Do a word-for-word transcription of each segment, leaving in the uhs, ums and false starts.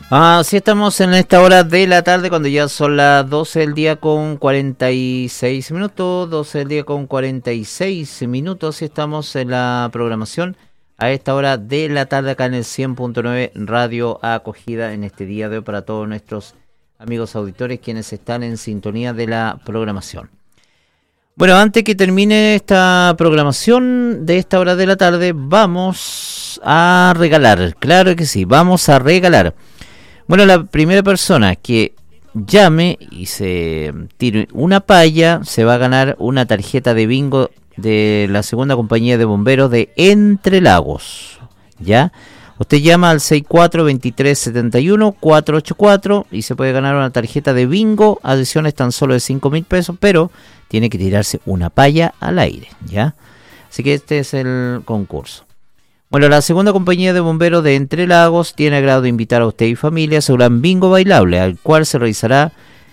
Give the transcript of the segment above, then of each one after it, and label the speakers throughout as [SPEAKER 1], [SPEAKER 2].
[SPEAKER 1] Así estamos en esta hora de la tarde, cuando ya son las doce del día con cuarenta y seis minutos, doce del día con cuarenta y seis minutos, y estamos en la programación a esta hora de la tarde acá en el cien punto nueve Radio Acogida en este día de hoy para todos nuestros amigos auditores quienes están en sintonía de la programación. Bueno, antes que termine esta programación de esta hora de la tarde, vamos a regalar, claro que sí, vamos a regalar. Bueno, la primera persona que llame y se tire una palla se va a ganar una tarjeta de bingo de la segunda compañía de bomberos de Entre Lagos. ¿Ya? Usted llama al seis cuatro dos tres siete uno cuatro ocho cuatro y se puede ganar una tarjeta de bingo. Adiciones tan solo de cinco mil pesos, pero tiene que tirarse una palla al aire. ¿Ya? Así que este es el concurso. Bueno, la segunda compañía de bomberos de Entre Lagos tiene agrado de invitar a usted y familia a su gran bingo bailable, al cual se realizará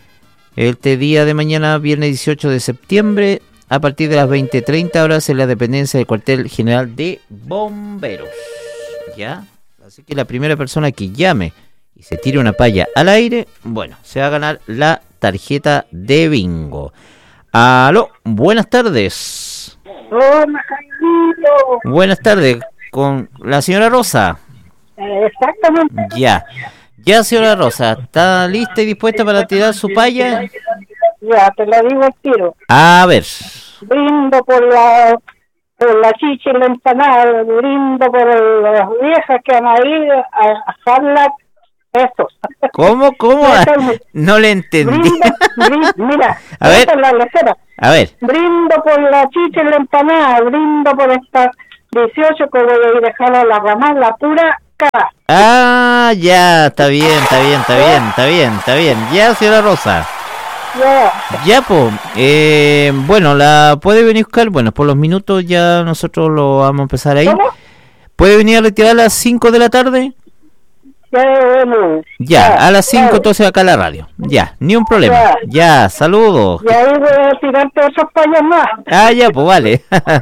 [SPEAKER 1] este día de mañana, viernes dieciocho de septiembre, a partir de las veinte treinta horas en la dependencia del cuartel general de bomberos. ¿Ya? Así que la primera persona que llame y se tire una palla al aire, bueno, se va a ganar la tarjeta de bingo. Aló, buenas tardes.
[SPEAKER 2] Hola, Jaimito.
[SPEAKER 1] Buenas tardes. Con la señora Rosa.
[SPEAKER 2] Exactamente.
[SPEAKER 1] Ya. Ya, señora Rosa, ¿está lista y dispuesta para tirar su palla?
[SPEAKER 2] Ya, te la digo al tiro.
[SPEAKER 1] A ver.
[SPEAKER 2] Brindo por la por la chicha y la empanada, brindo por el, las viejas que van a ir a hacerla. Eso.
[SPEAKER 1] ¿Cómo? ¿Cómo? No le entendí.
[SPEAKER 2] Brindo, brindo, mira,
[SPEAKER 1] a ver.
[SPEAKER 2] Es la lecera.
[SPEAKER 1] A ver.
[SPEAKER 2] Brindo por la chicha y la empanada, brindo por esta dieciocho que voy a ir a dejar a la ramal, la pura cara.
[SPEAKER 1] Ah, ya, está bien, está bien, está bien, está bien, está bien. Ya, señora Rosa.
[SPEAKER 2] Ya.
[SPEAKER 1] Ya, pues, eh, bueno, la puede venir a buscar, bueno, por los minutos ya nosotros lo vamos a empezar ahí.
[SPEAKER 2] ¿Cómo?
[SPEAKER 1] ¿Puede venir a retirar a las cinco de la tarde?
[SPEAKER 2] Ya, bueno,
[SPEAKER 1] ya,
[SPEAKER 2] ya,
[SPEAKER 1] a las cinco
[SPEAKER 2] ya.
[SPEAKER 1] Entonces acá a la radio. Ya, ni un problema.
[SPEAKER 2] Ya,
[SPEAKER 1] ya saludos.
[SPEAKER 2] Y ahí voy a tirarte esos payas más.
[SPEAKER 1] Ah, ya, pues vale.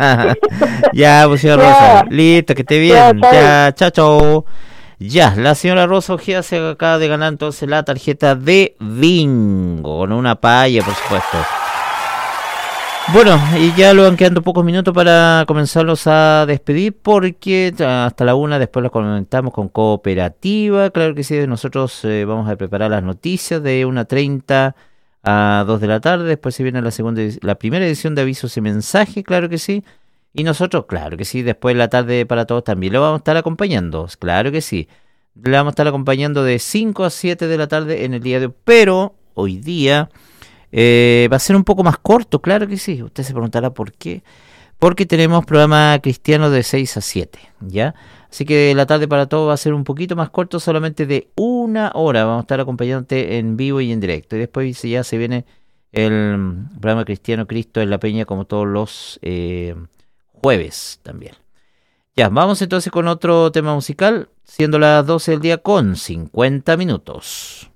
[SPEAKER 1] ya, pues señora
[SPEAKER 2] Ya.
[SPEAKER 1] Rosa. Listo, que esté bien.
[SPEAKER 2] Ya,
[SPEAKER 1] Ya, chao, chao. Ya, la señora Rosa Ojeda se acaba de ganar entonces la tarjeta de bingo, con una palla, por supuesto. Bueno, y ya lo van quedando pocos minutos para comenzarlos a despedir, porque hasta la una después los comentamos con Cooperativa. Claro que sí, nosotros eh, vamos a preparar las noticias de una treinta a dos de la tarde. Después se viene la segunda, la primera edición de Avisos y Mensajes, claro que sí. Y nosotros, claro que sí, después de la tarde para todos también lo vamos a estar acompañando, claro que sí. Le vamos a estar acompañando de cinco a siete de la tarde en el día de hoy, pero hoy día eh, va a ser un poco más corto, claro que sí. Usted se preguntará por qué. Porque tenemos programa cristiano de seis a siete, ¿ya? Así que la tarde para todos va a ser un poquito más corto, solamente de una hora. Vamos a estar acompañándote en vivo y en directo. Y después ya se viene el programa cristiano Cristo en la Peña, como todos los eh, jueves también. Ya, vamos entonces con otro tema musical, siendo las doce del día con cincuenta minutos.